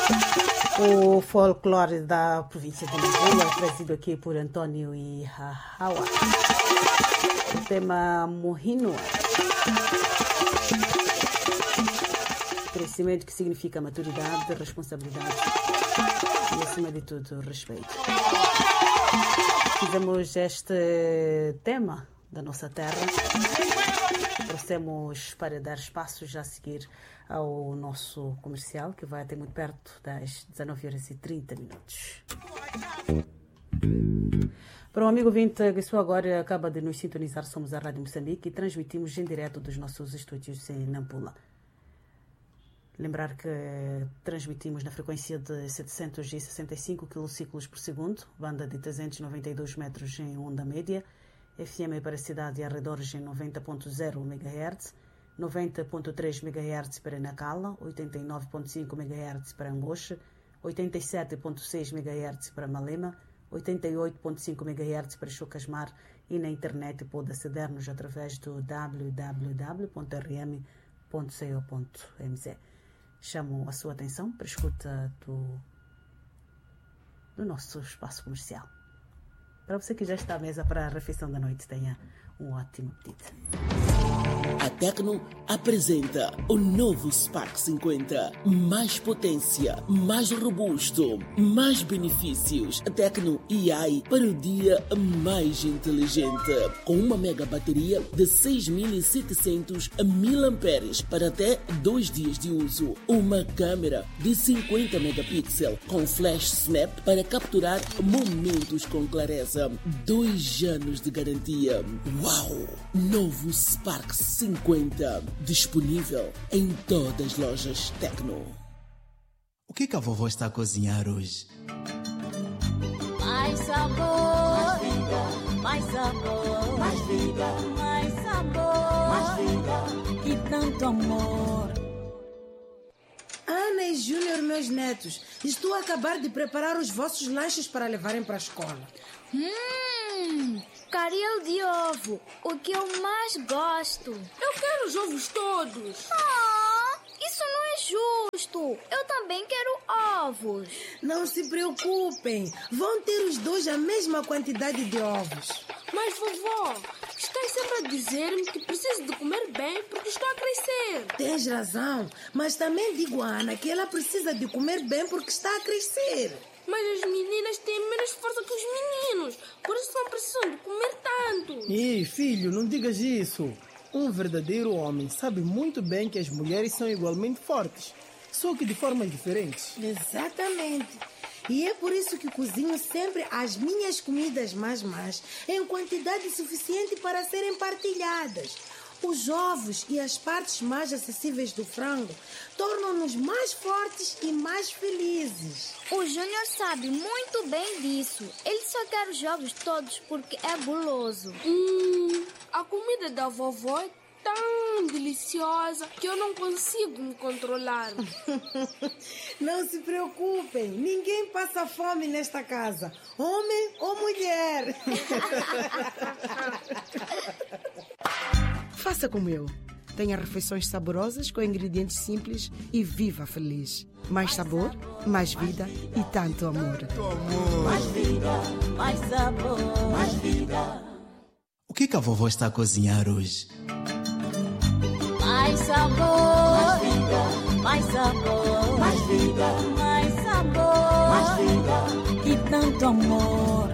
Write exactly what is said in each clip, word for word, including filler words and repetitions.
O folclore da província de Nampula, trazido aqui por António e Hawa. O tema Mohino. Crescimento que significa maturidade, responsabilidade e, acima de tudo, respeito. Fizemos este tema da nossa terra. Trouxemos para dar espaço já a seguir ao nosso comercial, que vai até muito perto das dezanove horas e trinta minutos. Para um amigo ouvinte que só agora acaba de nos sintonizar, somos a Rádio Moçambique e transmitimos em direto dos nossos estúdios em Nampula. Lembrar que transmitimos na frequência de setecentos e sessenta e cinco quilociclos por segundo, banda de trezentos e noventa e dois metros em onda média, F M para a cidade e arredores em noventa ponto zero megahertz, noventa ponto três megahertz para Nacala, oitenta e nove ponto cinco megahertz para Angoche, oitenta e sete ponto seis megahertz para Malema, oitenta e oito ponto cinco megahertz para Chocasmar e na internet pode aceder-nos através do w w w ponto r m ponto co ponto m z. Chamo a sua atenção para a escuta do, do nosso espaço comercial. Para você que já está à mesa para a refeição da noite, tenha um ótimo apetite. A Tecno apresenta o novo Spark cinquenta. Mais potência, mais robusto, mais benefícios. Tecno A I para o dia mais inteligente. Com uma mega bateria de seis mil e setecentos miliamperes para até dois dias de uso. Uma câmera de cinquenta megapixels com flash snap para capturar momentos com clareza. Dois anos de garantia. Uau! Novo Spark cinquenta, disponível em todas as lojas Tecno. O que que a vovó está a cozinhar hoje? Mais sabor, mais vida, mais sabor, mais vida, mais sabor, mais vida e tanto amor. Ana e Júnior, meus netos, estou a acabar de preparar os vossos lanches para levarem para a escola. Hum... Caril de ovo, o que eu mais gosto. Eu quero os ovos todos. Ah, isso não é justo. Eu também quero ovos. Não se preocupem, vão ter os dois a mesma quantidade de ovos. Mas, vovó, estás sempre a dizer-me que preciso de comer bem porque estou a crescer. Tens razão, mas também digo a Ana que ela precisa de comer bem porque está a crescer. Mas as meninas têm menos força que os meninos, por isso não precisam de comer tanto. Ei, filho, não digas isso. Um verdadeiro homem sabe muito bem que as mulheres são igualmente fortes, só que de formas diferentes. Exatamente. E é por isso que cozinho sempre as minhas comidas mais más em quantidade suficiente para serem partilhadas. Os ovos e as partes mais acessíveis do frango tornam-nos mais fortes e mais felizes. O Júnior sabe muito bem disso. Ele só quer os ovos todos porque é guloso. Hum, a comida da vovó é tão deliciosa que eu não consigo me controlar. Não se preocupem, ninguém passa fome nesta casa, homem ou mulher. Faça como eu. Tenha refeições saborosas com ingredientes simples e viva feliz. Mais sabor, mais vida e tanto amor. Mais vida, mais sabor, mais vida. O que que a vovó está a cozinhar hoje? Mais sabor, mais vida, mais sabor, mais vida, mais sabor, mais vida e tanto amor.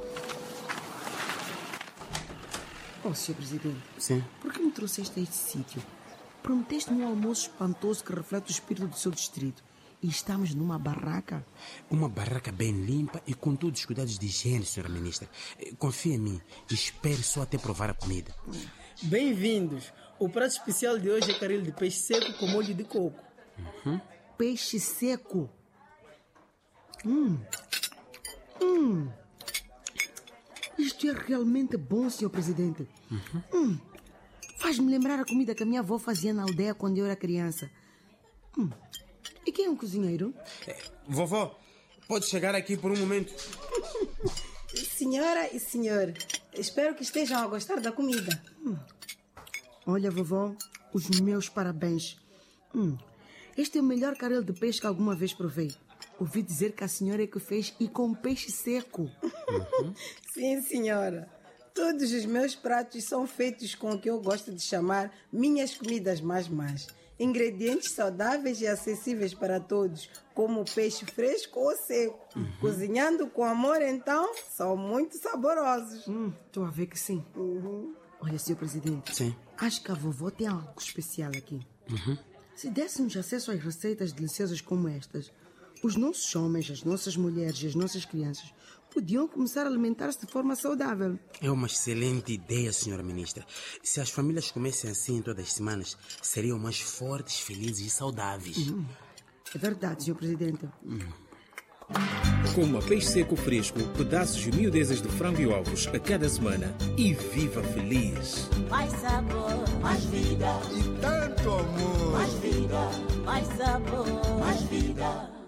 Oh, senhor Presidente. Sim? Por que me trouxeste a este sítio? Prometeste-me um almoço espantoso que reflete o espírito do seu distrito. E estamos numa barraca? Uma barraca bem limpa e com todos os cuidados de higiene, senhora Ministra. Confie em mim. Espere só até provar a comida. Bem-vindos. O prato especial de hoje é caril de peixe seco com molho de coco. Uhum. Peixe seco? Hum. Hum. Isto é realmente bom, senhor Presidente. Uhum. Hum. Faz-me lembrar a comida que a minha avó fazia na aldeia quando eu era criança. Hum. E quem é um cozinheiro? É, vovó, pode chegar aqui por um momento? Senhora e senhor, espero que estejam a gostar da comida. Hum. Olha, vovó, os meus parabéns. Hum. Este é o melhor caril de peixe que alguma vez provei. Ouvi dizer que a senhora é que fez e com peixe seco. Uhum. Sim, senhora. Todos os meus pratos são feitos com o que eu gosto de chamar minhas comidas mais mais. Ingredientes saudáveis e acessíveis para todos, como peixe fresco ou seco. Uhum. Cozinhando com amor, então, são muito saborosos. Estou hum, a ver que sim. Uhum. Olha, senhor presidente. Sim. Acho que a vovó tem algo especial aqui. Uhum. Se dessemos acesso às receitas deliciosas como estas, os nossos homens, as nossas mulheres e as nossas crianças podiam começar a alimentar-se de forma saudável. É uma excelente ideia, senhora ministra. Se as famílias comessem assim todas as semanas, seriam mais fortes, felizes e saudáveis. Uhum. É verdade, senhor presidente. Uhum. Coma peixe seco fresco, pedaços e miudezas de frango e ovos a cada semana e viva feliz. Mais sabor, mais vida. E tanto amor. Mais vida, mais sabor, mais vida.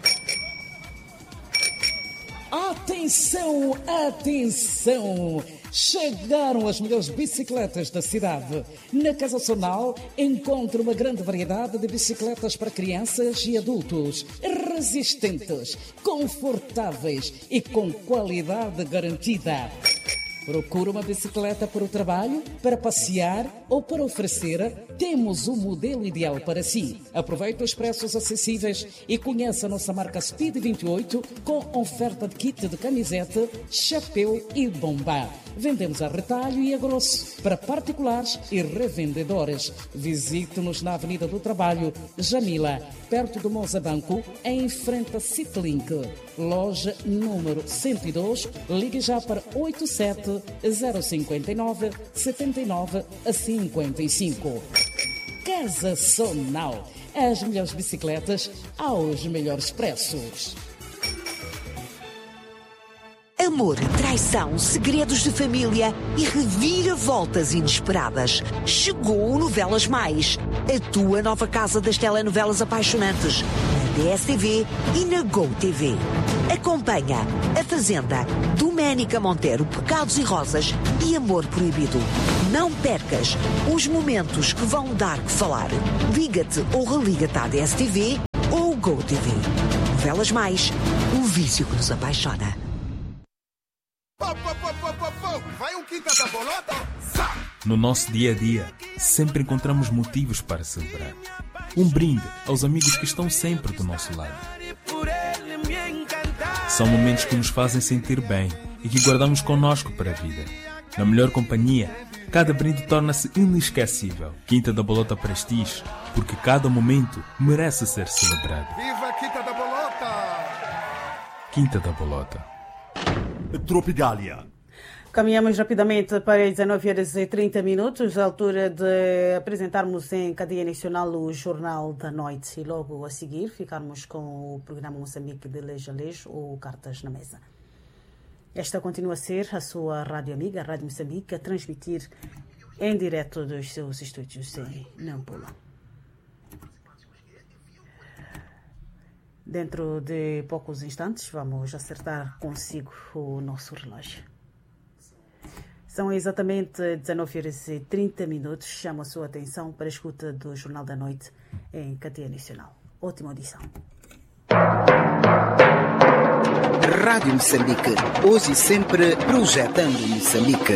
Atenção, atenção! Chegaram as melhores bicicletas da cidade. Na Casa Sonal encontra uma grande variedade de bicicletas para crianças e adultos, resistentes, confortáveis e com qualidade garantida. Procura uma bicicleta para o trabalho, para passear ou para oferecer? Temos o modelo ideal para si. Aproveite os preços acessíveis e conheça a nossa marca Speed vinte e oito com oferta de kit de camiseta, chapéu e bomba. Vendemos a retalho e a grosso para particulares e revendedores. Visite-nos na Avenida do Trabalho, Jamila, perto do Mozabanco, em frente a Citlink. Loja número cento e dois, ligue já para oito sete zero cinco nove sete nove cinco cinco. Casa Sonal, as melhores bicicletas aos melhores preços. Amor, traição, segredos de família e reviravoltas inesperadas. Chegou o Novelas Mais, a tua nova casa das telenovelas apaixonantes, na D S T V e na GoTV. Acompanha A Fazenda, Doménica Monteiro, Pecados e Rosas e Amor Proibido. Não percas os momentos que vão dar que falar. Liga-te ou religa-te à D S T V ou GoTV. Novelas Mais, o vício que nos apaixona. Vai um quinta da bolota? No nosso dia a dia, sempre encontramos motivos para celebrar. Um brinde aos amigos que estão sempre do nosso lado. São momentos que nos fazem sentir bem e que guardamos connosco para a vida. Na melhor companhia, cada brinde torna-se inesquecível. Quinta da Bolota Prestige, porque cada momento merece ser celebrado. Viva a Quinta da Bolota! Quinta da Bolota. Tropigália. Caminhamos rapidamente para dezenove horas e trinta minutos, a altura de apresentarmos em cadeia nacional o Jornal da Noite e logo a seguir ficarmos com o programa Moçambique de Lejo a Lejo ou Cartas na Mesa. Esta continua a ser a sua rádio amiga, a Rádio Moçambique, a transmitir em direto dos seus estúdios em Nampula. Dentro de poucos instantes vamos acertar consigo o nosso relógio. São exatamente dezenove horas e trinta minutos. Chamo a sua atenção para a escuta do Jornal da Noite em cadeia nacional. Ótima audição. Rádio Moçambique, hoje e sempre projetando Moçambique.